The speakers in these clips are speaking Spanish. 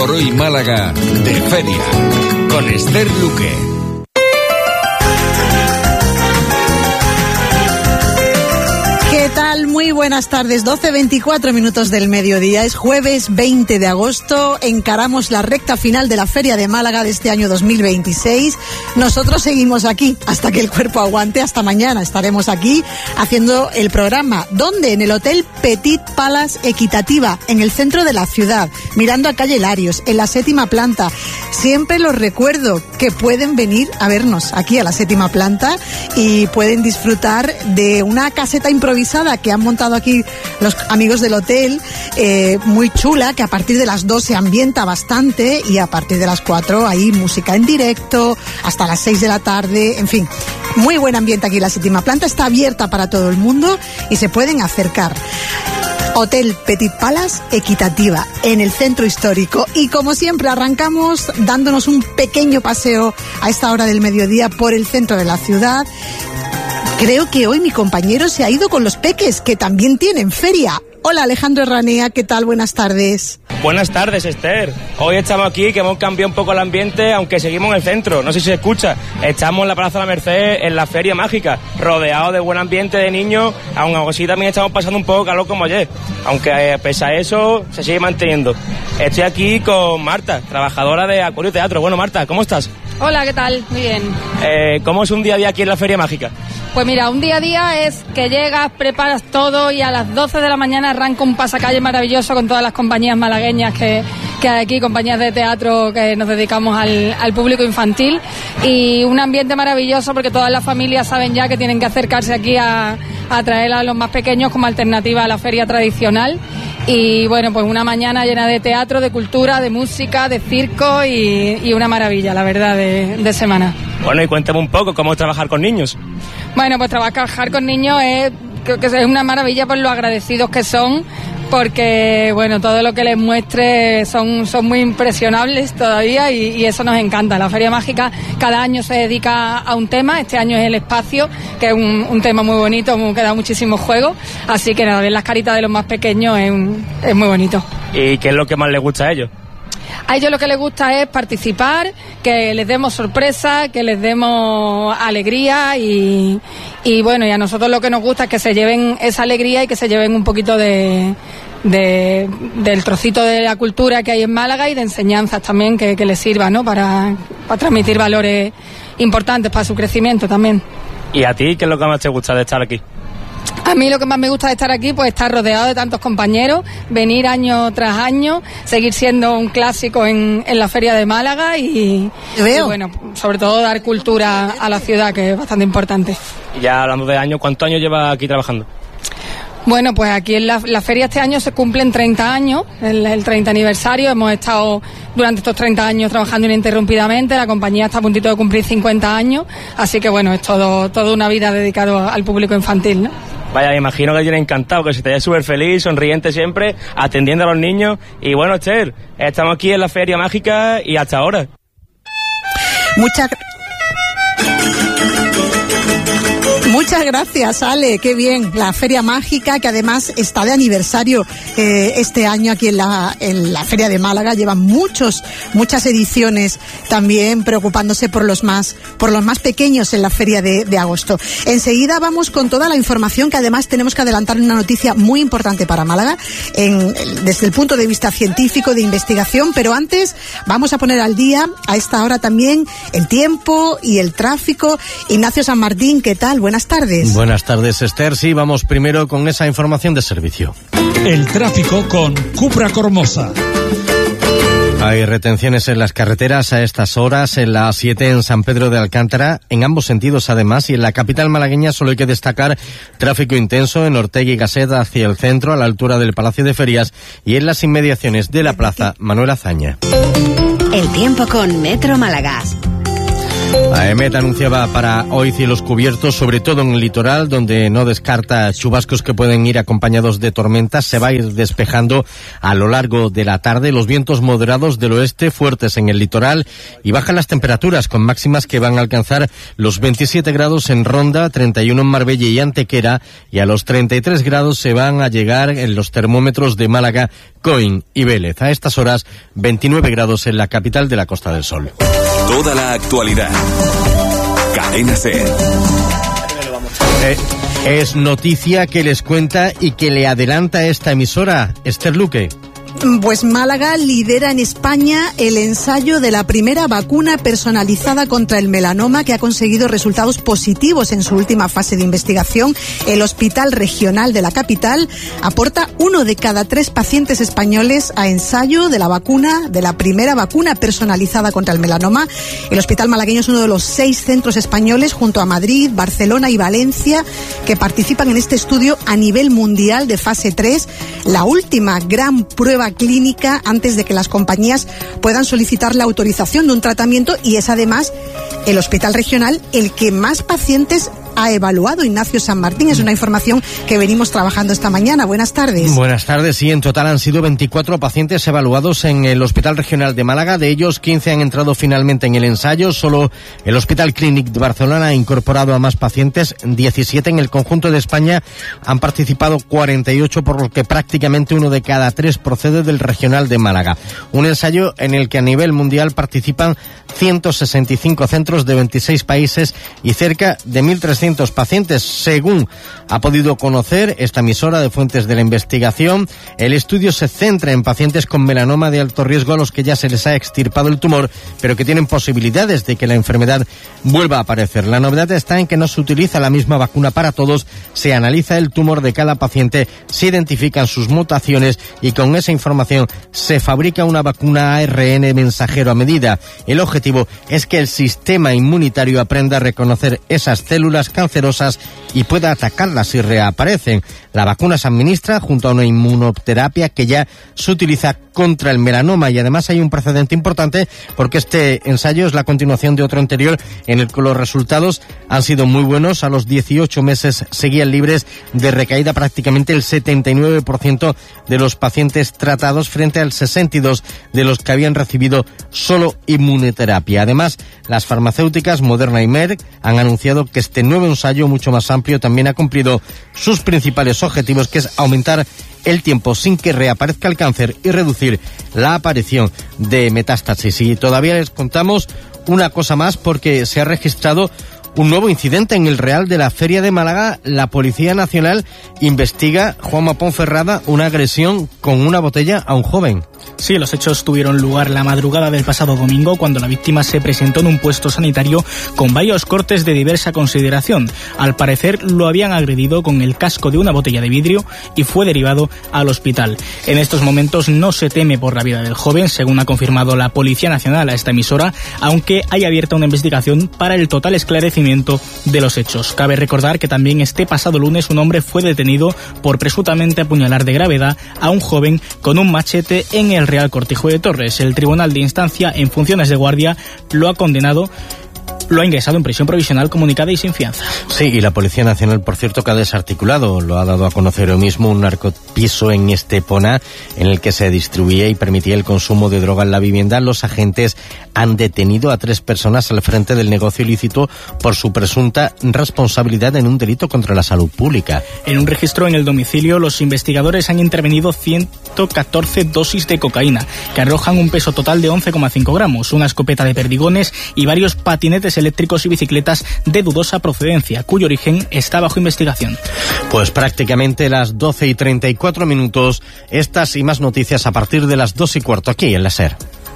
por hoy Málaga de feria, con Esther Luque. ¿Qué tal? Muy buenas tardes, 12:24 minutos del mediodía. Es jueves 20 de agosto, encaramos la recta final de la Feria de Málaga de este año 2026. Nosotros seguimos aquí hasta que el cuerpo aguante, hasta mañana estaremos aquí haciendo el programa. ¿Dónde? En el Hotel Petit Palace Equitativa, en el centro de la ciudad, mirando a calle Larios, en la 7ª planta. Siempre los recuerdo que pueden venir a vernos aquí a la 7ª planta y pueden disfrutar de una caseta improvisada que han montado aquí los amigos del hotel, muy chula, que a partir de las 2 se ambienta bastante y a partir de las 4 hay música en directo hasta las 6 de la tarde, en fin, muy buen ambiente aquí en la 7ª planta, está abierta para todo el mundo y se pueden acercar. Hotel Petit Palace Equitativa, en el centro histórico. Y como siempre arrancamos dándonos un pequeño paseo a esta hora del mediodía por el centro de la ciudad. Creo que hoy mi compañero se ha ido con los peques, que también tienen feria. Hola Alejandro Ranea, ¿qué tal? Buenas tardes. Buenas tardes, Esther. Hoy estamos aquí, que hemos cambiado un poco el ambiente, aunque seguimos en el centro. No sé si se escucha. Estamos en la Plaza de la Merced, en la Feria Mágica, rodeados de buen ambiente de niños. Aún así también estamos pasando un poco calor como ayer. Aunque pese a eso, se sigue manteniendo. Estoy aquí con Marta, trabajadora de Acuario Teatro. Bueno, Marta, ¿cómo estás? Hola, ¿qué tal? Muy bien. ¿Cómo es un día a día aquí en la Feria Mágica? Pues mira, un día a día es que llegas, preparas todo y a las 12 de la mañana arranca un pasacalle maravilloso con todas las compañías malagueñas que hay aquí, compañías de teatro que nos dedicamos al público infantil, y un ambiente maravilloso porque todas las familias saben ya que tienen que acercarse aquí a traer a los más pequeños como alternativa a la feria tradicional. Y bueno, pues una mañana llena de teatro, de cultura, de música, de circo y una maravilla, la verdad, de semana. Bueno, y cuéntame un poco, ¿cómo es trabajar con niños? Bueno, pues trabajar con niños creo que es una maravilla por lo agradecidos que son, porque bueno, todo lo que les muestre son muy impresionables todavía y eso nos encanta. La Feria Mágica cada año se dedica a un tema. Este año es el espacio, que es un tema muy bonito, que da muchísimo juego, así que nada, ver las caritas de los más pequeños es muy bonito. ¿Y qué es lo que más les gusta a ellos? A ellos lo que les gusta es participar, que les demos sorpresa, que les demos alegría y bueno, y a nosotros lo que nos gusta es que se lleven esa alegría y que se lleven un poquito del trocito de la cultura que hay en Málaga y de enseñanzas también que les sirva, ¿no? Para transmitir valores importantes para su crecimiento también. ¿Y a ti qué es lo que más te gusta de estar aquí? A mí lo que más me gusta de estar aquí, pues estar rodeado de tantos compañeros, venir año tras año, seguir siendo un clásico en la Feria de Málaga y bueno, sobre todo dar cultura a la ciudad, que es bastante importante. Y ya hablando de años, ¿cuántos años llevas aquí trabajando? Bueno, pues aquí en la feria este año se cumplen 30 años, el 30 aniversario. Hemos estado durante estos 30 años trabajando ininterrumpidamente. La compañía está a puntito de cumplir 50 años, así que bueno, es toda una vida dedicada al público infantil, ¿no? Vaya, me imagino que tiene encantado, que se te ve súper feliz, sonriente siempre, atendiendo a los niños. Y bueno, Esther, estamos aquí en la Feria Mágica y hasta ahora. Muchas gracias, Ale, qué bien. La Feria Mágica, que además está de aniversario este año aquí en la Feria de Málaga. Llevan muchas ediciones también preocupándose por los más pequeños en la Feria de agosto. Enseguida vamos con toda la información, que además tenemos que adelantar una noticia muy importante para Málaga desde el punto de vista científico, de investigación, pero antes vamos a poner al día a esta hora también el tiempo y el tráfico. Ignacio San Martín, ¿qué tal? Buenas tardes. Buenas tardes, Esther. Sí, vamos primero con esa información de servicio. El tráfico con Cupra Cormosa. Hay retenciones en las carreteras a estas horas, en la A7 en San Pedro de Alcántara, en ambos sentidos además, y en la capital malagueña solo hay que destacar tráfico intenso en Ortega y Gasset hacia el centro, a la altura del Palacio de Ferias, y en las inmediaciones de la Plaza Manuel Azaña. El tiempo con Metro Málaga. AEMET anunciaba para hoy cielos cubiertos, sobre todo en el litoral, donde no descarta chubascos que pueden ir acompañados de tormentas. Se va a ir despejando a lo largo de la tarde. Los vientos moderados del oeste fuertes en el litoral y bajan las temperaturas con máximas que van a alcanzar los 27 grados en Ronda, 31 en Marbella y Antequera, y a los 33 grados se van a llegar en los termómetros de Málaga, Coín y Vélez. A estas horas, 29 grados en la capital de la Costa del Sol. Toda la actualidad. Cadena SER. Es noticia que les cuenta y que le adelanta esta emisora, Esther Luque. Pues Málaga lidera en España el ensayo de la primera vacuna personalizada contra el melanoma, que ha conseguido resultados positivos en su última fase de investigación. El Hospital Regional de la capital aporta 1 de cada 3 pacientes españoles a ensayo de la primera vacuna personalizada contra el melanoma. El Hospital Malagueño es uno de los 6 centros españoles, junto a Madrid, Barcelona y Valencia, que participan en este estudio a nivel mundial de fase 3, la última gran prueba clínica antes de que las compañías puedan solicitar la autorización de un tratamiento, y es además el Hospital Regional el que más pacientes ha evaluado. Ignacio San Martín, es una información que venimos trabajando esta mañana. Buenas tardes. Buenas tardes. Sí, en total han sido 24 pacientes evaluados en el Hospital Regional de Málaga. De ellos, 15 han entrado finalmente en el ensayo. Solo el Hospital Clínic de Barcelona ha incorporado a más pacientes, 17 en el conjunto de España. Han participado 48, por lo que prácticamente 1 de cada 3 procede del Regional de Málaga. Un ensayo en el que a nivel mundial participan 165 centros de 26 países y cerca de 1.300 pacientes. Según ha podido conocer esta emisora de fuentes de la investigación, el estudio se centra en pacientes con melanoma de alto riesgo a los que ya se les ha extirpado el tumor, pero que tienen posibilidades de que la enfermedad vuelva a aparecer. La novedad está en que no se utiliza la misma vacuna para todos, se analiza el tumor de cada paciente, se identifican sus mutaciones y con esa información se fabrica una vacuna ARN mensajero a medida. El objetivo es que el sistema inmunitario aprenda a reconocer esas células cancerosas y pueda atacarlas si reaparecen. La vacuna se administra junto a una inmunoterapia que ya se utiliza contra el melanoma, y además hay un precedente importante porque este ensayo es la continuación de otro anterior en el que los resultados han sido muy buenos. A los 18 meses seguían libres de recaída prácticamente el 79% de los pacientes tratados frente al 62% de los que habían recibido solo inmunoterapia. Además, las farmacéuticas Moderna y Merck han anunciado que este nuevo ensayo, mucho más amplio, también ha cumplido sus principales objetivos, que es aumentar el tiempo sin que reaparezca el cáncer y reducir la aparición de metástasis. Y todavía les contamos una cosa más, porque se ha registrado un nuevo incidente en el Real de la Feria de Málaga. La Policía Nacional investiga, Juanma Ponferrada, una agresión con una botella a un joven. Sí, los hechos tuvieron lugar la madrugada del pasado domingo, cuando la víctima se presentó en un puesto sanitario con varios cortes de diversa consideración. Al parecer lo habían agredido con el casco de una botella de vidrio y fue derivado al hospital. En estos momentos no se teme por la vida del joven, según ha confirmado la Policía Nacional a esta emisora, aunque hay abierta una investigación para el total esclarecimiento de los hechos. Cabe recordar que también este pasado lunes un hombre fue detenido por presuntamente apuñalar de gravedad a un joven con un machete en el Real Cortijo de Torres. El Tribunal de Instancia, en funciones de guardia, lo ha ingresado en prisión provisional comunicada y sin fianza. Sí, y la Policía Nacional, por cierto, que ha desarticulado, lo ha dado a conocer hoy mismo, un narcopiso en Estepona en el que se distribuía y permitía el consumo de droga en la vivienda. Los agentes han detenido a 3 personas al frente del negocio ilícito por su presunta responsabilidad en un delito contra la salud pública. En un registro en el domicilio, los investigadores han intervenido 114 dosis de cocaína, que arrojan un peso total de 11,5 gramos, una escopeta de perdigones y varios patinetes eléctricos y bicicletas de dudosa procedencia, cuyo origen está bajo investigación. Pues prácticamente las 12:34. Estas y más noticias a partir de las 2:15 aquí en la SER.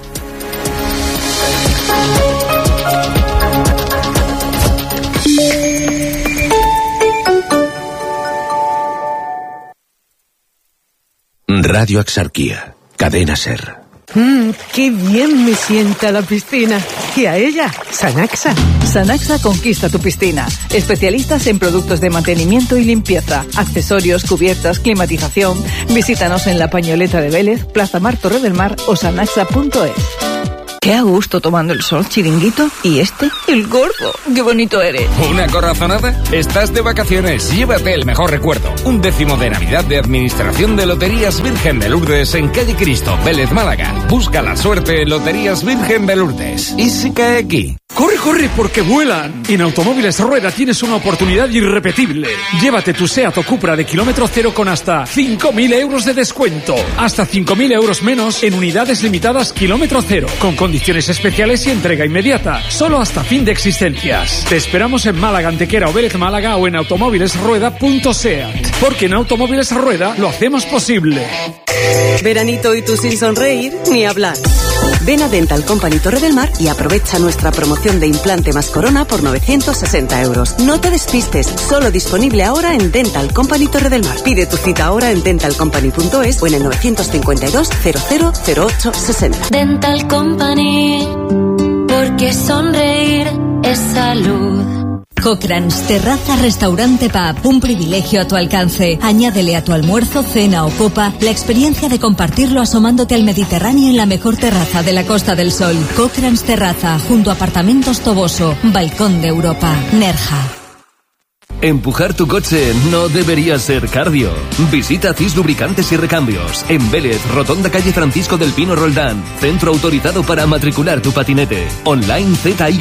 Radio Axarquía, Cadena SER. ¡Qué bien me sienta la piscina! Y a ella, Sanaxa. Sanaxa conquista tu piscina. Especialistas en productos de mantenimiento y limpieza, accesorios, cubiertas, climatización. Visítanos en La Pañoleta de Vélez, Plaza Mar, Torre del Mar o sanaxa.es. Qué a gusto tomando el sol, Chiringuito. Y este, el gordo. Qué bonito eres. ¿Una corazonada? Estás de vacaciones, llévate el mejor recuerdo. 1/10 de Navidad de Administración de Loterías Virgen de Lourdes en Calle Cristo, Vélez, Málaga. Busca la suerte en Loterías Virgen de Lourdes. ¿Y si cae aquí? ¡Corre, corre, porque vuelan! En Automóviles Rueda tienes una oportunidad irrepetible. Llévate tu Seat o Cupra de kilómetro cero con hasta 5.000 euros de descuento. Hasta 5.000 euros menos en unidades limitadas kilómetro cero. Con condiciones especiales y entrega inmediata. Solo hasta fin de existencias. Te esperamos en Málaga, Antequera o Vélez, Málaga o en automóvilesrueda.seat. Porque en Automóviles Rueda lo hacemos posible. Veranito y tú sin sonreír, ni hablar. Ven a Dental Company Torre del Mar y aprovecha nuestra promoción de implante más corona por 960 euros. No te despistes, solo disponible ahora en Dental Company Torre del Mar. Pide tu cita ahora en dentalcompany.es o en el 952 000860. Dental Company, porque sonreír es salud. Cochrane's Terraza Restaurante Pub, un privilegio a tu alcance. Añádele a tu almuerzo, cena o copa la experiencia de compartirlo asomándote al Mediterráneo en la mejor terraza de la Costa del Sol. Cochrane's Terraza, junto a Apartamentos Toboso, Balcón de Europa, Nerja. Empujar tu coche no debería ser cardio. Visita CIS Lubricantes y Recambios en Vélez, Rotonda calle Francisco del Pino Roldán. Centro autorizado para matricular tu patinete. Online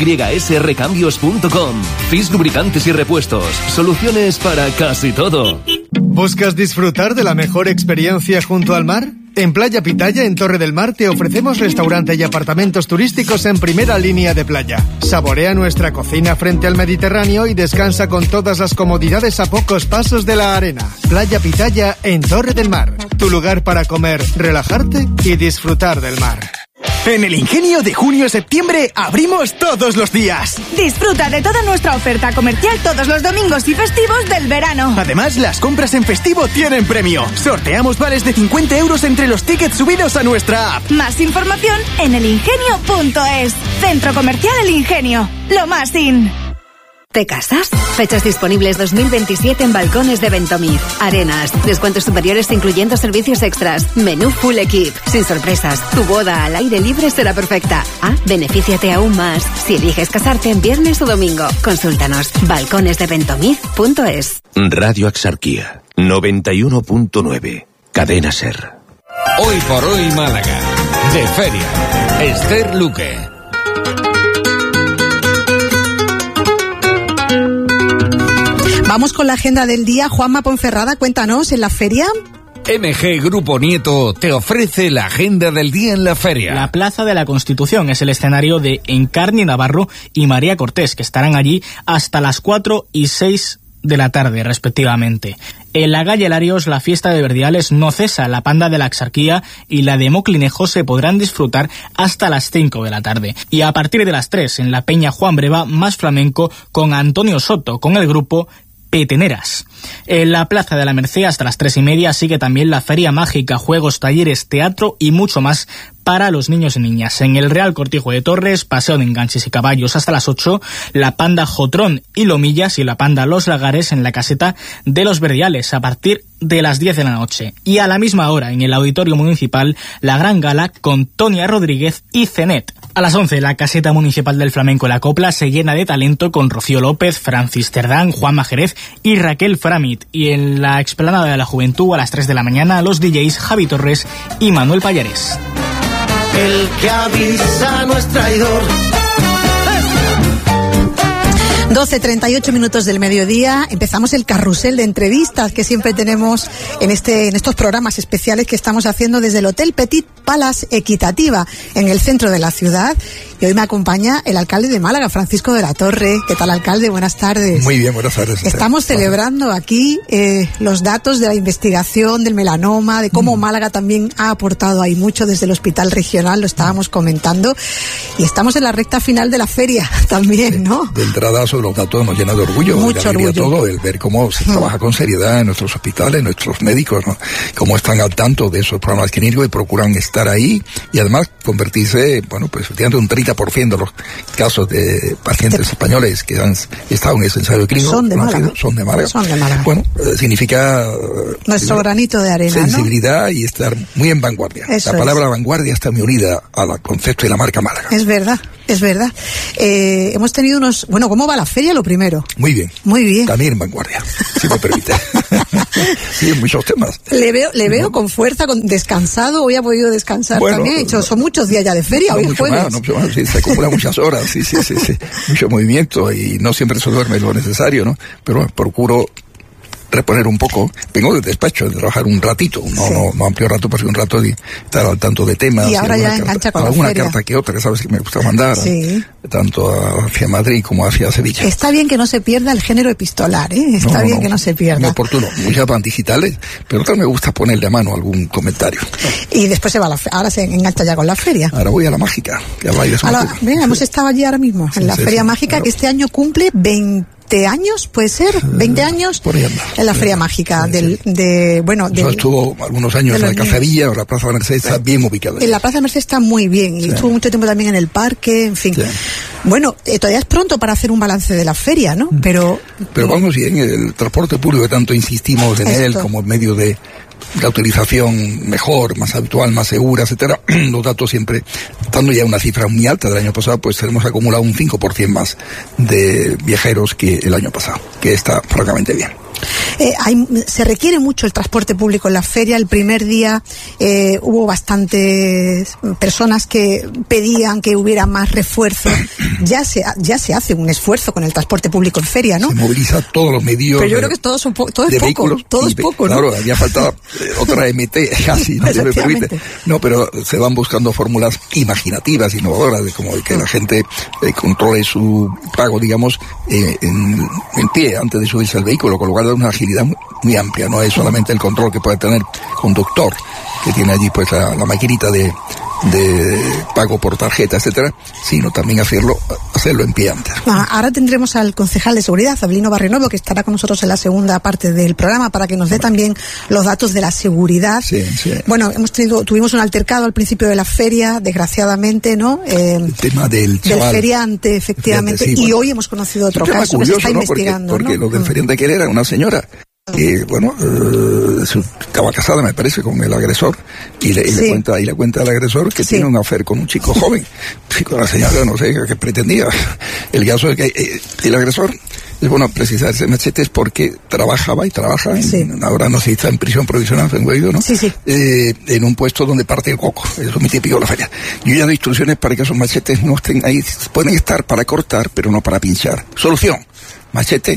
zysrecambios.com. CIS Lubricantes y Repuestos. Soluciones para casi todo. ¿Buscas disfrutar de la mejor experiencia junto al mar? En Playa Pitaya, en Torre del Mar, te ofrecemos restaurante y apartamentos turísticos en primera línea de playa. Saborea nuestra cocina frente al Mediterráneo y descansa con todas las comodidades a pocos pasos de la arena. Playa Pitaya, en Torre del Mar. Tu lugar para comer, relajarte y disfrutar del mar. En el Ingenio de junio a septiembre abrimos todos los días. Disfruta de toda nuestra oferta comercial todos los domingos y festivos del verano. Además, las compras en festivo tienen premio. Sorteamos vales de 50 euros entre los tickets subidos a nuestra app. Más información en elingenio.es. Centro Comercial El Ingenio. Lo más in. ¿Te casas? Fechas disponibles 2027 en balcones de Ventomir. Arenas, descuentos superiores incluyendo servicios extras. Menú full equip, sin sorpresas. Tu boda al aire libre será perfecta. Benefíciate aún más si eliges casarte en viernes o domingo. Consúltanos. balconesdeventomir.es. Radio Axarquía 91.9. Cadena Ser. Hoy por hoy Málaga. De feria. Esther Luque. Vamos con la agenda del día. Juanma Ponferrada, cuéntanos, en la feria. MG Grupo Nieto te ofrece la agenda del día en la feria. La Plaza de la Constitución es el escenario de Encarni Navarro y María Cortés, que estarán allí hasta las 4 y 6 de la tarde, respectivamente. En la calle Larios, la fiesta de Verdiales no cesa. La panda de la Axarquía y la de Moclinejo se podrán disfrutar hasta las 5 de la tarde. Y a partir de las 3, en la Peña Juan Breva, más flamenco con Antonio Soto, con el grupo Peteneras. En la Plaza de la Merced hasta las 3:30 sigue también la Feria Mágica, juegos, talleres, teatro y mucho más para los niños y niñas. En el Real Cortijo de Torres, paseo de enganches y caballos hasta las 8, la panda Jotrón y Lomillas y la panda Los Lagares en la caseta de los Verdiales a partir de las 10 de la noche. Y a la misma hora, en el Auditorio Municipal, la gran gala con Tonia Rodríguez y Cenet. A las 11, la caseta municipal del Flamenco La Copla se llena de talento con Rocío López, Francis Terdán, Juanma Jerez y Raquel Framit. Y en la explanada de la Juventud, a las 3 de la mañana, los DJs Javi Torres y Manuel Payares. El que avisa no es traidor. 12:38 minutos del mediodía. Empezamos el carrusel de entrevistas que siempre tenemos en estos programas especiales que estamos haciendo desde el Hotel Petit Palace Equitativa en el centro de la ciudad. Y hoy me acompaña el alcalde de Málaga, Francisco de la Torre. ¿Qué tal, alcalde? Buenas tardes. Muy bien, buenas tardes. Estamos celebrando aquí los datos de la investigación del melanoma, de cómo Málaga también ha aportado ahí mucho desde el hospital regional, lo estábamos comentando. Y estamos en la recta final de la feria también, ¿no? De entrada, sobre los datos nos llena de orgullo. Mucho orgullo. Todo, el ver cómo se trabaja con seriedad en nuestros hospitales, nuestros médicos, ¿no? Cómo están al tanto de esos programas clínicos y procuran estar ahí y además convertirse, bueno, pues efectivamente un 30% de los casos de pacientes españoles que han estado en ese ensayo clínico son de Málaga. Son de Málaga. Bueno, significa nuestro granito de arena, sensibilidad, ¿no? Y estar muy en vanguardia. La palabra vanguardia está muy unida al concepto de la marca Málaga. Es verdad. Hemos tenido unos... Bueno, ¿cómo va la feria, lo primero? Muy bien. Muy bien. También en vanguardia, si me permite. Sí, en muchos temas. Le veo con fuerza, descansado. Hoy ha podido descansar también. Son muchos días ya de feria, hoy es jueves. Mucho más, sí, se acumulan muchas horas, sí. Mucho movimiento y no siempre se duerme lo necesario, ¿no? Pero procuro reponer un poco. Vengo del despacho de trabajar un ratito, no amplio rato, pero sí un rato de estar al tanto de temas. Y ahora ya engancha con la feria. Alguna carta que otra, que sabes que me gusta mandar, tanto hacia Madrid como hacia Sevilla. Está bien que no se pierda el género epistolar, ¿eh? Está bien que no se pierda. Muy oportuno, muchas van digitales, pero también me gusta ponerle a mano algún comentario. Y después se va ahora se engancha ya con la feria. Ahora voy a la Mágica, que habláis de eso. Hemos estado allí ahora mismo, en la Feria Mágica, que este año cumple 20 años, puede ser, 20 años en la Feria Mágica. Yo estuvo algunos años en la Cacería, o la Plaza de Merced está bien ubicada. En la Plaza de Merced está muy bien, y estuvo mucho tiempo también en el parque, en fin. Bueno, todavía es pronto para hacer un balance de la feria, ¿no? Pero vamos bien, el transporte público, que tanto insistimos en él como medio de la utilización mejor, más habitual, más segura, etcétera. Los datos siempre, estando ya una cifra muy alta del año pasado, pues hemos acumulado un 5% más de viajeros que el año pasado, que está francamente bien. Se requiere mucho el transporte público en la feria. El primer día hubo bastantes personas que pedían que hubiera más refuerzo. Ya se hace un esfuerzo con el transporte público en feria, ¿no? Se moviliza todos los medios. Pero yo creo que todo es poco. Todo es poco, ¿no? Claro, había faltado otra MT, casi, no se me permite. No, pero se van buscando fórmulas imaginativas, innovadoras, de como que la gente controle su pago, digamos, en pie, antes de subirse al vehículo, con lo cual da una agilidad muy amplia. No es solamente el control que puede tener conductor, que tiene allí pues la maquinita de pago por tarjeta, etcétera, sino también hacerlo en pie antes. Ahora tendremos al concejal de seguridad, Abelino Barrionuevo, que estará con nosotros en la segunda parte del programa para que nos dé también los datos de la seguridad. Sí. Bueno, tuvimos un altercado al principio de la feria, desgraciadamente, ¿no? El tema del feriante, efectivamente, y hoy hemos conocido otro caso curioso, que se está investigando. Porque lo del feriante que era una señora que estaba casada, me parece, con el agresor, y le cuenta al agresor que tiene un affair con un chico joven, y con la señora no sé qué pretendía. El caso es que el agresor, es bueno precisarse machetes porque trabaja ahora no sé si está en prisión provisional, en Guaidó, ¿no? En un puesto donde parte el coco, eso es muy típico de la feria. Yo ya doy instrucciones para que esos machetes no estén ahí, pueden estar para cortar, pero no para pinchar. Solución: machete,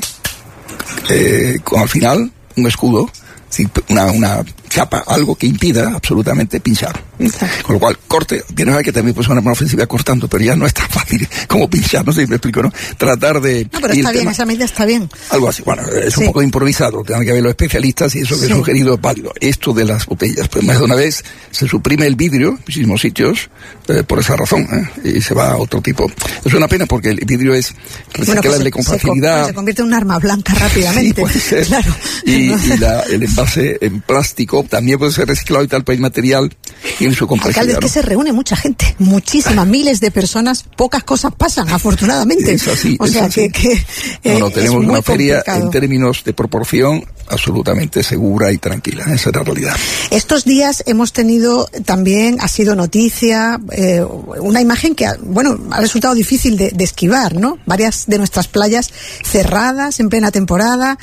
con al final un escudo, una chapa, algo que impida absolutamente pinchar. Con lo cual, corte, viene a ver que también pues una ofensiva cortando, pero ya no es tan fácil como pinchar, no sé si me explico, ¿no? Tratar de... No, pero está bien, esa medida está bien. Algo así, bueno, es un poco improvisado, tienen que ver los especialistas y eso que he sugerido es válido. Esto de las botellas, pues más de una vez se suprime el vidrio en muchísimos sitios por esa razón, y se va a otro tipo. Es una pena porque el vidrio es reciclable con facilidad. Se convierte en un arma blanca rápidamente. Sí, puede ser. Claro. Y el envase en plástico también puede ser reciclado y tal, pero hay material tiene su complejidad. Alcalde, es que se reúne mucha gente, muchísimas, miles de personas, pocas cosas pasan, afortunadamente. Es así, o sea que tenemos una feria complicado. En términos de proporción absolutamente segura y tranquila, esa es la realidad. Estos días hemos tenido también, ha sido noticia, una imagen que ha resultado difícil de esquivar, ¿no? Varias de nuestras playas cerradas en plena temporada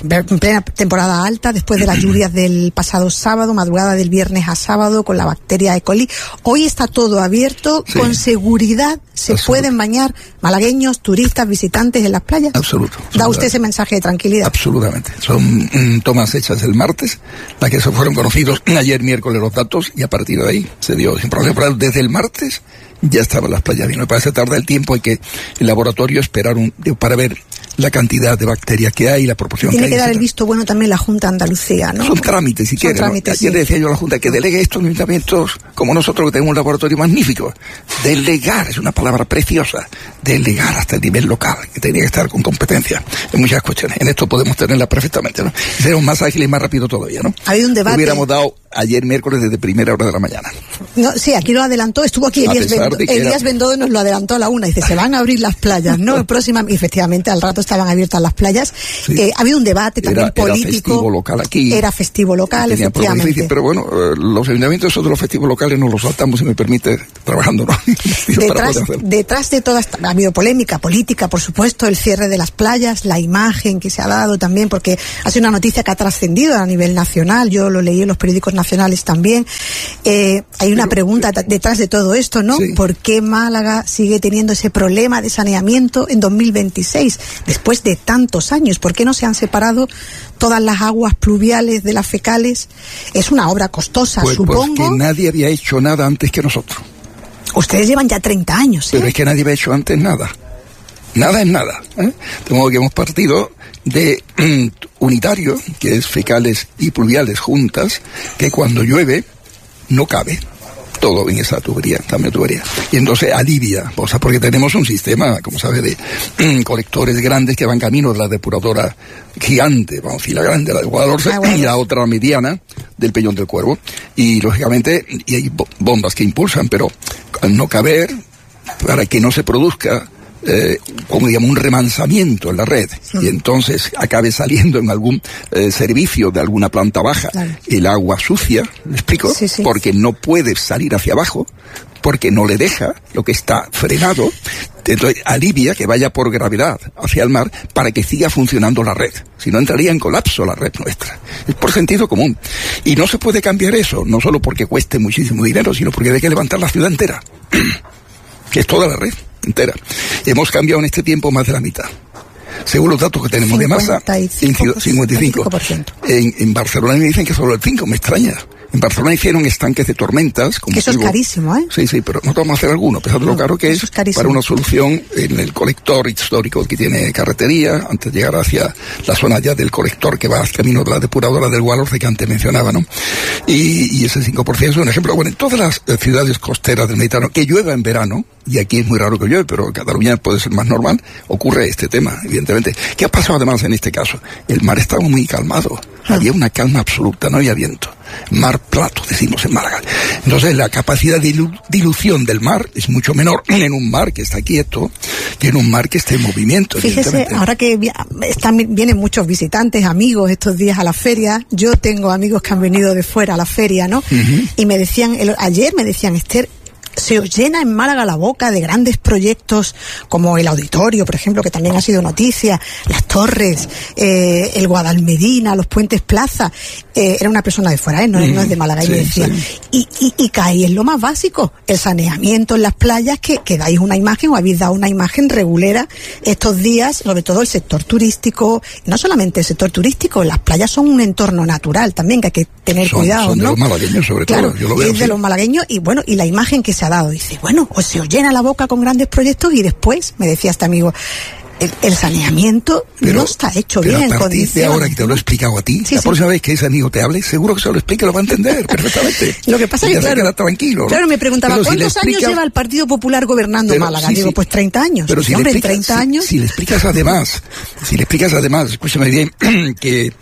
alta, después de las lluvias del pasado sábado, madrugada del viernes a sábado, con la bacteria E. coli. Hoy está todo abierto, con seguridad se pueden bañar malagueños, turistas, visitantes en las playas. Absoluto. Da usted ese mensaje de tranquilidad. Absolutamente. Son tomas hechas el martes, las que se fueron conocidos ayer miércoles los datos, y a partir de ahí se dio sin problema. Desde el martes ya estaban las playas bien. Me parece tarda el tiempo, hay que el laboratorio esperar para ver la cantidad de bacterias que hay, la proporción que hay. Tiene que dar el visto bueno también la Junta de Andalucía, ¿no? Son trámites, si quieren. Ayer decía yo a la Junta que delegue estos ayuntamientos, como nosotros que tenemos un laboratorio magnífico. Delegar es una palabra preciosa. Delegar hasta el nivel local, que tenía que estar con competencia en muchas cuestiones. En esto podemos tenerla perfectamente, ¿no? Y seremos más ágiles y más rápido todavía, ¿no? Ha habido un debate. Hubiéramos dado ayer miércoles desde primera hora de la mañana. No, sí, aquí lo adelantó, estuvo aquí Elías Bendodo nos lo adelantó a la 1, dice, se van a abrir las playas, ¿no? Próximamente, efectivamente, al rato estaban abiertas las playas. Sí. Ha habido un debate también político. Era festivo local aquí. Era festivo local, efectivamente. Pero bueno, los ayuntamientos de los festivos locales nos los saltamos, si me permite, trabajando, ¿no? Detrás de toda ha habido polémica política, por supuesto, el cierre de las playas, la imagen que se ha dado también, porque ha sido una noticia que ha trascendido a nivel nacional, yo lo leí en los periódicos nacionales también. Hay una pregunta detrás de todo esto, ¿no? Sí. ¿Por qué Málaga sigue teniendo ese problema de saneamiento en 2026, después de tantos años? ¿Por qué no se han separado todas las aguas pluviales de las fecales? Es una obra costosa, supongo. Pues que nadie había hecho nada antes que nosotros. Ustedes llevan ya 30 años, ¿eh? Pero es que nadie había hecho antes nada. Nada es nada, ¿eh? De modo que hemos partido de unitario, que es fecales y pluviales juntas, que cuando llueve no cabe todo en esa tubería, también tubería. Y entonces alivia, o sea, porque tenemos un sistema, como sabe, de colectores grandes que van camino de la depuradora gigante, vamos a decir la grande, la de Guadalhorce, y la otra mediana del Peñón del Cuervo. Y lógicamente, y hay bombas que impulsan, pero al no caber, para que no se produzca como digamos un remansamiento en la red, y entonces acabe saliendo en algún servicio de alguna planta baja, claro, el agua sucia, ¿me explico? Sí. Porque no puede salir hacia abajo, porque no le deja lo que está frenado, entonces alivia que vaya por gravedad hacia el mar para que siga funcionando la red, si no entraría en colapso la red nuestra. Es por sentido común, y no se puede cambiar eso, no solo porque cueste muchísimo dinero, sino porque hay que levantar la ciudad entera, que es toda la red entera. Hemos cambiado en este tiempo más de la mitad. Según los datos que tenemos de masa, 55%. En Barcelona me dicen que solo el 5%, me extraña. En Barcelona hicieron estanques de tormentas. Que eso es carísimo, ¿eh? Sí, pero nosotros vamos a hacer alguno, a pesar de lo caro que es para una solución en el colector histórico que tiene carretería, antes de llegar hacia la zona ya del colector que va al camino de la depuradora del Guadalhorce que antes mencionaba, ¿no? Y ese 5% es un ejemplo. Bueno, en todas las ciudades costeras del Mediterráneo, que llueva en verano, y aquí es muy raro que llueve, pero en Cataluña puede ser más normal, ocurre este tema, evidentemente. ¿Qué ha pasado además en este caso? El mar estaba muy calmado, había una calma absoluta, no había viento. Mar plato, decimos en Málaga. Entonces la capacidad de dilución del mar es mucho menor en un mar que está quieto que en un mar que esté en movimiento. Fíjese, ahora que vienen muchos visitantes, amigos estos días a la feria, yo tengo amigos que han venido de fuera a la feria, ¿no? Y me decían, ayer me decían, Esther, se os llena en Málaga la boca de grandes proyectos como el auditorio, por ejemplo, que también ha sido noticia, las torres, el Guadalmedina, los puentes plaza. Era una persona de fuera, no es de Málaga, y me decía, y caí en lo más básico, el saneamiento en las playas, que dais una imagen, o habéis dado una imagen regulera estos días, sobre todo el sector turístico, no solamente el sector turístico, las playas son un entorno natural también, que hay que tener cuidado, son ¿no? De los malagueños, sobre todo, yo lo veo. Es de los malagueños, y bueno, y la imagen que se ha dado, dice, bueno, o se os llena la boca con grandes proyectos, y después, me decía este amigo, el saneamiento no está hecho bien en condiciones. A partir de ahora que te lo he explicado a ti, la próxima vez que ese amigo te hable, seguro que se lo explique, lo va a entender perfectamente. Lo que pasa es que, claro, tranquilo. Claro, me preguntaba, ¿cuántos años lleva el Partido Popular gobernando Málaga? Digo, pues 30 años. Pero si hombre, 30 años. Si le explicas además, escúchame bien, que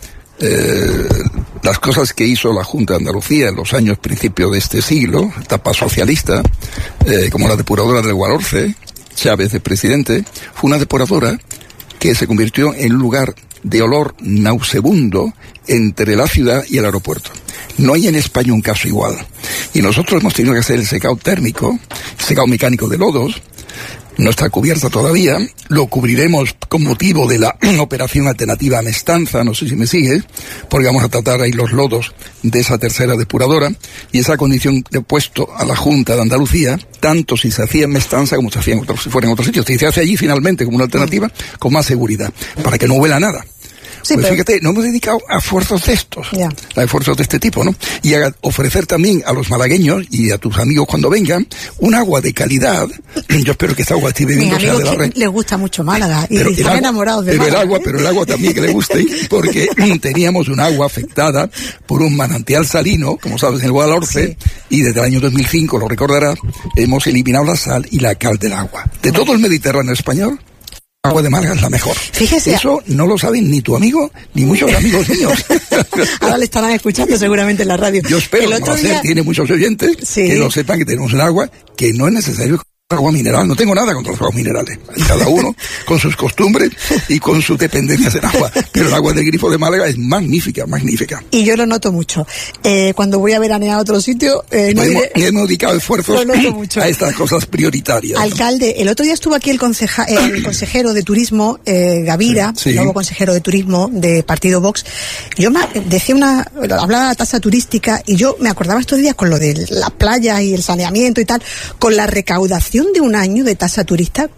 las cosas que hizo la Junta de Andalucía en los años principios de este siglo, etapa socialista, como la depuradora del Guadalhorce, Chávez de presidente, fue una depuradora que se convirtió en un lugar de olor nausebundo entre la ciudad y el aeropuerto. No hay en España un caso igual. Y nosotros hemos tenido que hacer el secado térmico, secado mecánico de lodos. No está cubierta todavía, lo cubriremos con motivo de la operación alternativa Mestanza, no sé si me sigue, porque vamos a tratar ahí los lodos de esa tercera depuradora, y esa condición le he puesto a la Junta de Andalucía, tanto si se hacía en Mestanza como si fuera en otros sitios, si se hace allí finalmente como una alternativa, con más seguridad, para que no huela nada. Sí, pues fíjate, nos hemos dedicado a esfuerzos de estos, a esfuerzos de este tipo, ¿no? Y a ofrecer también a los malagueños y a tus amigos cuando vengan un agua de calidad. Yo espero que esta agua esté bebiendo sea de la red. Les gusta mucho Málaga y están enamorados de Málaga. Pero el agua también que les guste, porque teníamos un agua afectada por un manantial salino, como sabes, en el Guadalhorce, y desde el año 2005, lo recordarás, hemos eliminado la sal y la cal del agua. De todo el Mediterráneo español, agua de Málaga es la mejor. Fíjese. Eso no lo saben ni tu amigo, ni muchos amigos míos. Ahora le estarán escuchando seguramente en la radio. Yo espero, tiene muchos oyentes que lo sepan, que tenemos un agua que no es necesario agua mineral. No tengo nada contra los aguas minerales. Cada uno con sus costumbres y con sus dependencias del agua. Pero el agua del grifo de Málaga es magnífica, magnífica. Y yo lo noto mucho. Cuando voy a veranear a otro sitio... hemos dedicado esfuerzos a estas cosas prioritarias. Alcalde, el otro día estuvo aquí el consejero de turismo, Gavira, el nuevo consejero de turismo de Partido Vox. Yo hablaba de la tasa turística y yo me acordaba estos días con lo de las playas y el saneamiento y tal, con la recaudación de un año de tasa turística,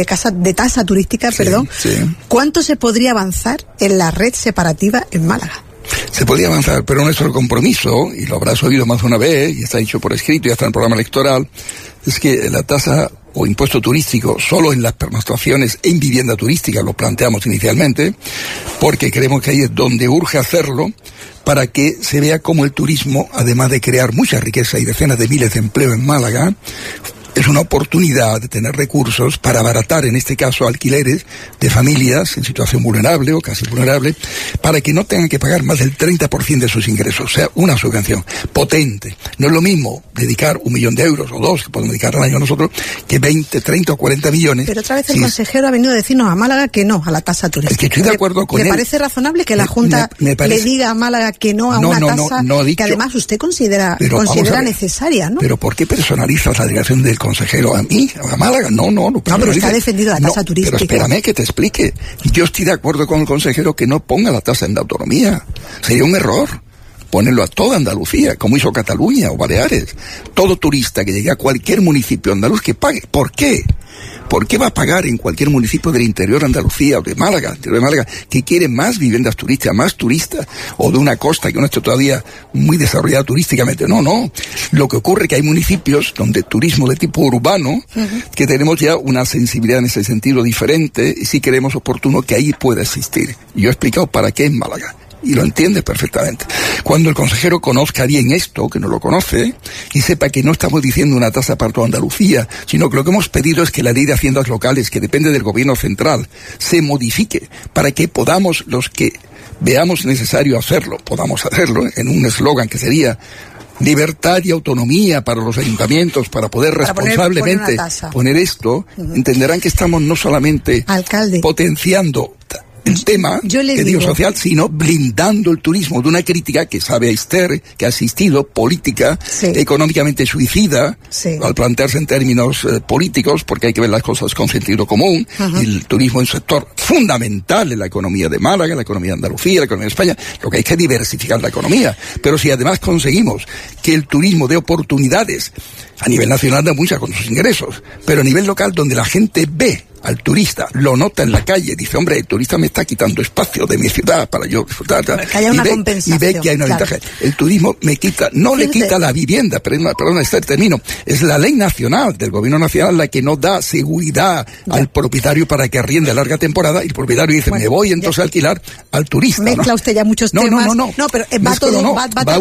¿cuánto se podría avanzar en la red separativa en Málaga? Se podría avanzar, pero nuestro compromiso, y lo habrás oído más de una vez, y está dicho por escrito, y está en el programa electoral, es que la tasa o impuesto turístico solo en las pernoctaciones en vivienda turística, lo planteamos inicialmente, porque creemos que ahí es donde urge hacerlo, para que se vea cómo el turismo, además de crear mucha riqueza y decenas de miles de empleo en Málaga, es una oportunidad de tener recursos para abaratar, en este caso, alquileres de familias en situación vulnerable o casi vulnerable, para que no tengan que pagar más del 30% de sus ingresos. O sea, una subvención potente. No es lo mismo dedicar 1 millón de euros o 2 que podemos dedicar al año nosotros, que 20, 30 o 40 millones. Pero otra vez el consejero ha venido a decirnos a Málaga que no, a la tasa turística. Es que estoy de acuerdo con él. ¿Le parece razonable que la Junta le diga a Málaga que no a una tasa que además usted considera necesaria, ¿no? Pero ¿por qué personalizas la delegación del consejero a mí, a Málaga? No, pero usted ha defendido la tasa turística. Pero espérame que te explique. Yo estoy de acuerdo con el consejero que no ponga la tasa en la autonomía. Sería un error ponerlo a toda Andalucía, como hizo Cataluña o Baleares. Todo turista que llegue a cualquier municipio andaluz que pague. ¿Por qué? ¿Por qué va a pagar en cualquier municipio del interior de Andalucía o de Málaga, que quiere más viviendas turísticas, más turistas, o de una costa que no está todavía muy desarrollada turísticamente? No. Lo que ocurre es que hay municipios donde turismo de tipo urbano, que tenemos ya una sensibilidad en ese sentido diferente, y sí creemos oportuno que ahí pueda existir. Yo he explicado para qué en Málaga. Y lo entiende perfectamente. Cuando el consejero conozca bien esto, que no lo conoce, y sepa que no estamos diciendo una tasa para toda Andalucía, sino que lo que hemos pedido es que la ley de haciendas locales, que depende del gobierno central, se modifique para que podamos, los que veamos necesario hacerlo, podamos hacerlo en un eslogan que sería libertad y autonomía para los ayuntamientos, para poder responsablemente poner esto, entenderán que estamos no solamente potenciando el tema social, sino blindando el turismo de una crítica que sabe a Esther, que ha asistido, política, económicamente suicida, al plantearse en términos políticos, porque hay que ver las cosas con sentido común. El turismo es un sector fundamental en la economía de Málaga, la economía de Andalucía, la economía de España. Lo que hay que diversificar la economía. Pero si además conseguimos que el turismo dé oportunidades, a nivel nacional da muchas con sus ingresos, pero a nivel local, donde la gente ve al turista, lo nota en la calle, dice, hombre, el turista me está quitando espacio de mi ciudad para yo disfrutar. Que haya una compensación. Y ve que hay una ventaja. El turismo le quita la vivienda, perdona, termino. Es la ley nacional del gobierno nacional la que no da seguridad al propietario para que arriende a larga temporada, y el propietario dice, me voy entonces a alquilar al turista. Mezcla usted ya muchos temas. No, pero va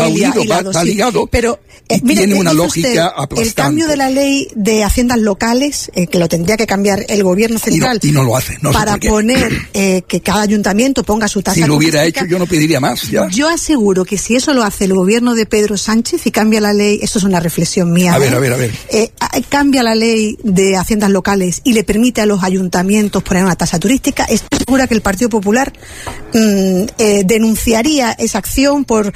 ligado, pero tiene una lógica aplastante. El cambio de la ley de haciendas locales, que lo tendría que cambiar el gobierno central, y no lo hace, para poner que cada ayuntamiento ponga su tasa. Si lo hubiera hecho, yo no pediría más. Ya. Yo aseguro que si eso lo hace el gobierno de Pedro Sánchez y cambia la ley, esto es una reflexión mía. A ver. Cambia la ley de haciendas locales y le permite a los ayuntamientos poner una tasa turística, estoy segura que el Partido Popular denunciaría esa acción por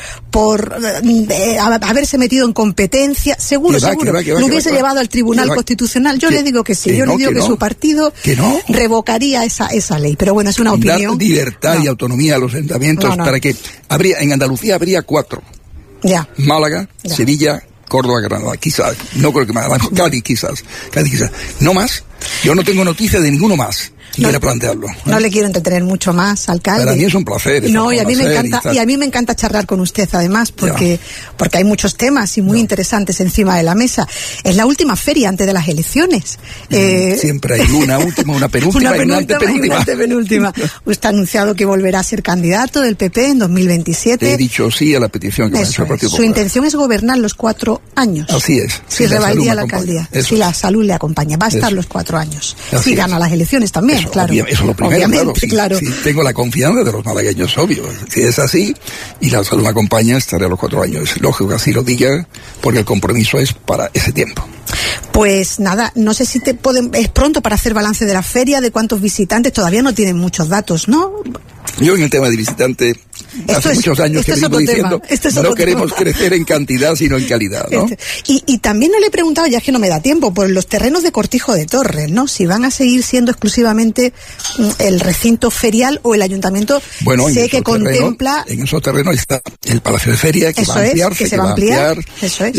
haberse metido en competencia. Seguro. Lo hubiese llevado al Tribunal Constitucional. Yo le digo que sí. Yo le digo que su partido revocaría esa ley. Pero bueno, es una opinión. Dar libertad y autonomía a los ayuntamientos para que en Andalucía habría 4. Málaga, Sevilla, Córdoba, Granada, quizás. No creo que más. Cádiz quizás. No más. Yo no tengo noticia de ninguno más. Quiero plantearlo. No le quiero entretener mucho más, alcalde. Para mí es un placer. Y a mí me encanta charlar con usted, además, porque hay muchos temas y muy interesantes encima de la mesa. Es la última feria antes de las elecciones. Siempre hay una última, una penúltima, y una antepenúltima. Usted ha anunciado que volverá a ser candidato del PP en 2027. He dicho sí a la petición que me ha hecho el Partido Popular. Su intención es gobernar los 4 años. Así es. Si revalida la alcaldía. Si la salud le acompaña. Va a estar los 4 años. Si gana las elecciones también. claro. Eso es lo primero, claro. Sí, tengo la confianza de los malagueños, obvio. Si es así, y la salud me acompaña, estaré a los 4 años. Es lógico que así lo diga, porque el compromiso es para ese tiempo. Pues nada, no sé si es pronto para hacer balance de la feria, de cuántos visitantes, todavía no tienen muchos datos, ¿no? Yo en el tema de visitante, hace muchos años que vengo diciendo, no queremos crecer en cantidad, sino en calidad, ¿no? Y también le he preguntado, ya es que no me da tiempo, por los terrenos de Cortijo de Torres, ¿no? Si van a seguir siendo exclusivamente el recinto ferial o el ayuntamiento que contempla... En esos terrenos está el Palacio de Feria, que va a ampliarse, que se va a ampliar. Eso es.